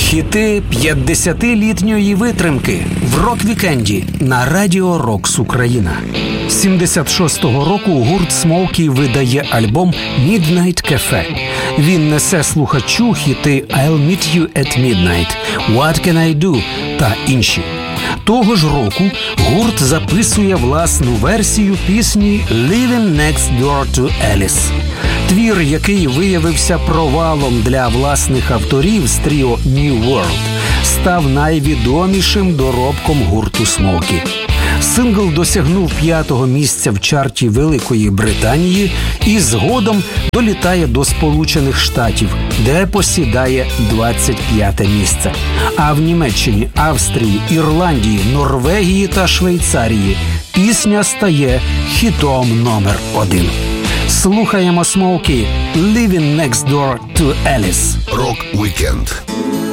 Хіти 50-літньої витримки в рок-вікенді на Радіо Рокс Україна. 76-го року гурт Смоукі видає альбом «Midnight Cafe». Він несе слухачу хіти «I'll meet you at midnight», «What can I do» та інші. Того ж року гурт записує власну версію пісні «Living Next Door to Alice». Твір, який виявився провалом для власних авторів з тріо New World, став найвідомішим доробком гурту Смоукі. Сингл досягнув 5-го місця в чарті Великої Британії і згодом долітає до Сполучених Штатів, де посідає 25-те місце. А в Німеччині, Австрії, Ірландії, Норвегії та Швейцарії пісня стає хітом номер 1. Слухаємо Смоукі «Living Next Door to Alice». Рок-вікенд.